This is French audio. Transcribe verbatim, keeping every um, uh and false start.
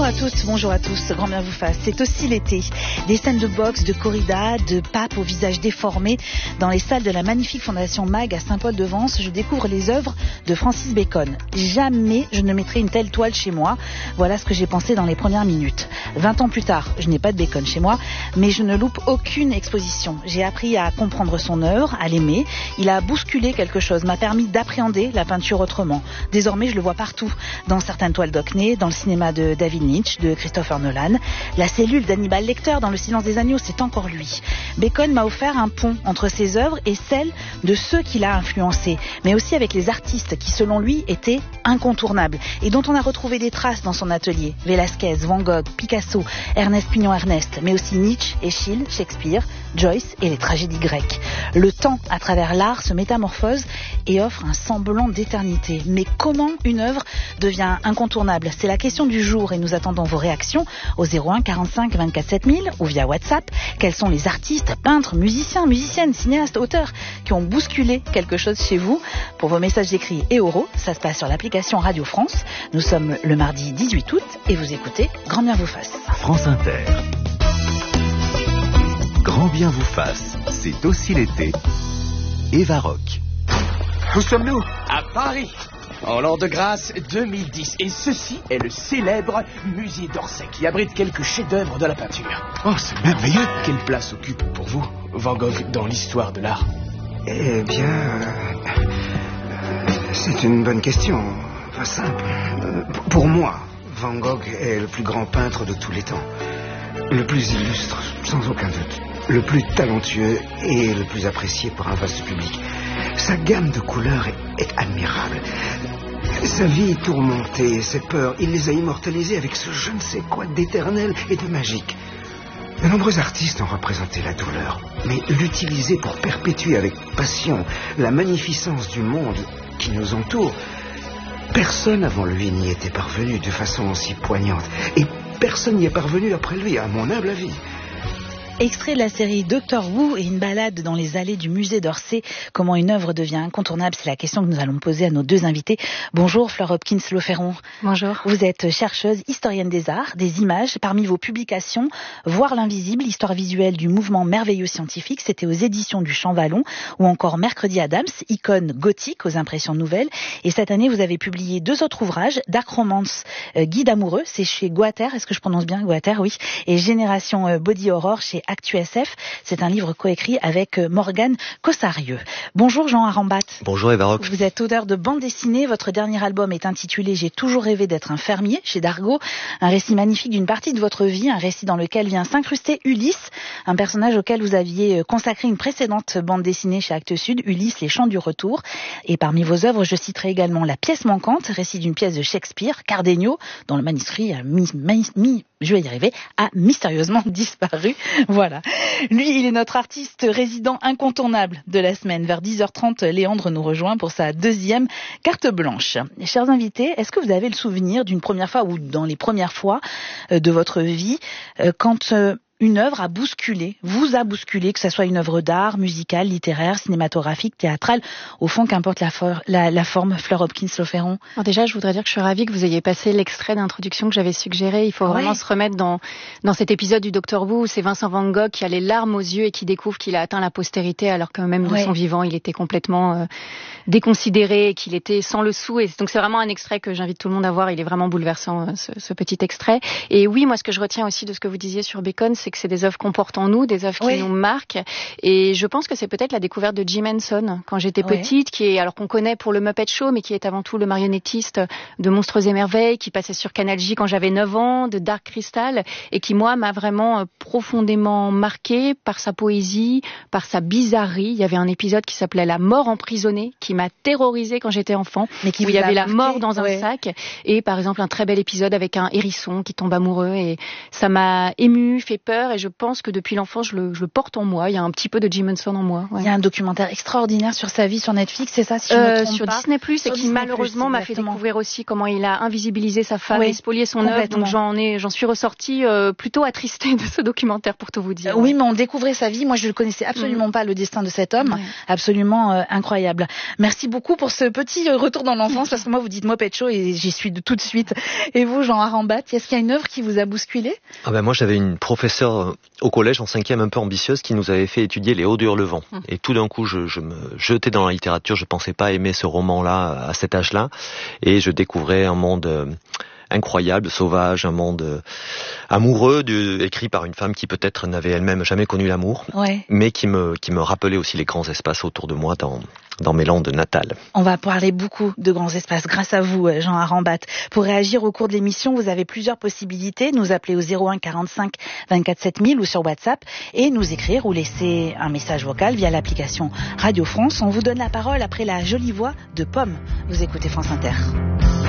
Bonjour à tous, bonjour à tous, grand bien vous fasse. C'est aussi l'été. Des scènes de boxe, de corrida, de papes au visage déformé. Dans les salles de la magnifique fondation Mag à Saint-Paul-de-Vence, je découvre les œuvres de Francis Bacon. Jamais je ne mettrai une telle toile chez moi. Voilà ce que j'ai pensé dans les premières minutes. Vingt ans plus tard, je n'ai pas de Bacon chez moi, mais je ne loupe aucune exposition. J'ai appris à comprendre son œuvre, à l'aimer. Il a bousculé quelque chose, m'a permis d'appréhender la peinture autrement. Désormais, je le vois partout. Dans certaines toiles d'Hockney, dans le cinéma de David Lynch, de Christopher Nolan. La cellule d'Hannibal Lecter dans Le Silence des agneaux, c'est encore lui. Bacon m'a offert un pont entre ses œuvres et celles de ceux qu'il a influencés, mais aussi avec les artistes qui, selon lui, étaient incontournables et dont on a retrouvé des traces dans son atelier. Velázquez, Van Gogh, Picasso, Ernest Pignon-Ernest, mais aussi Nietzsche, Eschyle, Shakespeare, Joyce et les tragédies grecques. Le temps, à travers l'art, se métamorphose et offre un semblant d'éternité. Mais comment une œuvre devient incontournable? C'est la question du jour et nous attendons vos réactions au zéro un quarante-cinq vingt-quatre sept mille ou via WhatsApp. Quels sont les artistes, peintres, musiciens, musiciennes, cinéastes, auteurs qui ont bousculé quelque chose chez vous? Pour vos messages écrits et oraux, ça se passe sur l'application Radio France. Nous sommes le mardi dix-huit août et vous écoutez Grand bien vous fasse. France Inter. Grand bien vous fasse, c'est aussi l'été. Eva Rock. Où sommes-nous? À Paris, en l'an de grâce deux mille dix. Et ceci est le célèbre musée d'Orsay qui abrite quelques chefs-d'œuvre de la peinture. Oh, c'est merveilleux. Quelle place occupe pour vous Van Gogh dans l'histoire de l'art? Eh bien, euh, c'est une bonne question. Pas simple. Euh, pour moi, Van Gogh est le plus grand peintre de tous les temps. Le plus illustre, sans aucun doute. Le plus talentueux et le plus apprécié par un vaste public. Sa gamme de couleurs est, est admirable. Sa vie tourmentée, ses peurs, il les a immortalisées avec ce je ne sais quoi d'éternel et de magique. De nombreux artistes ont représenté la douleur, mais l'utiliser pour perpétuer avec passion la magnificence du monde qui nous entoure, personne avant lui n'y était parvenu de façon aussi poignante. Et personne n'y est parvenu après lui, à mon humble avis. Extrait de la série Doctor Who et une balade dans les allées du musée d'Orsay. Comment une œuvre devient incontournable? C'est la question que nous allons poser à nos deux invités. Bonjour Fleur Hopkins-Loferron. Bonjour. Vous êtes chercheuse, historienne des arts, des images. Parmi vos publications, Voir l'invisible, histoire visuelle du mouvement merveilleux scientifique. C'était aux éditions du Champ Vallon. Ou encore Mercredi Adams, icône gothique aux impressions nouvelles. Et cette année, vous avez publié deux autres ouvrages. Dark Romance, euh, Guide amoureux, c'est chez Guater. Est-ce que je prononce bien Guater? Oui. Et Génération euh, Body Horror chez Actu S F, c'est un livre coécrit avec Morgane Cossarieux. Bonjour Jean Arambat. Bonjour Eva Rock. Vous êtes auteur de bande dessinée, votre dernier album est intitulé J'ai toujours rêvé d'être un fermier chez Dargaud, un récit magnifique d'une partie de votre vie, un récit dans lequel vient s'incruster Ulysse, un personnage auquel vous aviez consacré une précédente bande dessinée chez Actes Sud, Ulysse, les chants du retour. Et parmi vos œuvres, je citerai également La pièce manquante, récit d'une pièce de Shakespeare, Cardenio, dont le manuscrit a mis, mis, mis je vais y arriver, a mystérieusement disparu. Voilà. Lui, il est notre artiste résident incontournable de la semaine. Vers dix heures trente, Léandre nous rejoint pour sa deuxième carte blanche. Chers invités, est-ce que vous avez le souvenir d'une première fois ou dans les premières fois de votre vie quand une œuvre a bousculé, vous a bousculé, que ce soit une œuvre d'art, musicale, littéraire, cinématographique, théâtrale, au fond, qu'importe la, for- la, la forme, Fleur Hopkins-Loferron? Alors déjà, je voudrais dire que je suis ravie que vous ayez passé l'extrait d'introduction que j'avais suggéré. Il faut vraiment ouais. se remettre dans, dans cet épisode du Docteur Who où c'est Vincent Van Gogh qui a les larmes aux yeux et qui découvre qu'il a atteint la postérité alors que même de ouais. son vivant, il était complètement euh, déconsidéré et qu'il était sans le sou. Et donc c'est vraiment un extrait que j'invite tout le monde à voir. Il est vraiment bouleversant, ce, ce petit extrait. Et oui, moi, ce que je retiens aussi de ce que vous disiez sur Bacon, c'est que c'est des œuvres qu'on porte en nous, des œuvres qui oui. nous marquent. Et je pense que c'est peut-être la découverte de Jim Henson quand j'étais oui. petite, qui est, alors qu'on connaît pour le Muppet Show, mais qui est avant tout le marionnettiste de Monstres et Merveilles, qui passait sur Canal J quand j'avais neuf ans, de Dark Crystal, et qui, moi, m'a vraiment profondément marqué par sa poésie, par sa bizarrerie. Il y avait un épisode qui s'appelait La mort emprisonnée, qui m'a terrorisée quand j'étais enfant, mais qui où il y avait la mort dans ouais. un sac, et par exemple un très bel épisode avec un hérisson qui tombe amoureux, et ça m'a ému, fait peur, peur et je pense que depuis l'enfance, je le, je le porte en moi. Il y a un petit peu de Jim Henson en moi. Ouais. Il y a un documentaire extraordinaire sur sa vie sur Netflix, c'est ça, si je euh, me trompe sur pas. Disney plus, Sur et qui Disney+, malheureusement m'a fait découvrir aussi comment il a invisibilisé sa femme oui, et spolié son œuvre. Donc j'en ai, j'en suis ressortie euh, plutôt attristée de ce documentaire, pour tout vous dire. Euh, oui, mais on découvrait sa vie. Moi, je ne connaissais absolument mmh. pas le destin de cet homme. Ouais. Absolument euh, incroyable. Merci beaucoup pour ce petit retour dans l'enfance, parce que moi, vous dites Muppet Show et j'y suis de tout de suite. Et vous, Jean Arambat, est-ce qu'il y a une œuvre qui vous a bousculé? Ah ben moi, j'avais une professeure au collège en cinquième un peu ambitieuse qui nous avait fait étudier Les Hauts de Hurlevent. Mmh. Et tout d'un coup, je, je me jetais dans la littérature. Je pensais pas aimer ce roman-là à cet âge-là. Et je découvrais un monde euh, incroyable, sauvage, un monde euh, amoureux, de, écrit par une femme qui peut-être n'avait elle-même jamais connu l'amour, ouais. mais qui me, qui me rappelait aussi les grands espaces autour de moi dans, dans mes landes natales. On va parler beaucoup de grands espaces grâce à vous, Jean Arambat. Pour réagir au cours de l'émission, vous avez plusieurs possibilités. Nous appeler au zéro un quarante-cinq vingt-quatre sept mille ou sur WhatsApp et nous écrire ou laisser un message vocal via l'application Radio France. On vous donne la parole après la jolie voix de Pomme. Vous écoutez France Inter.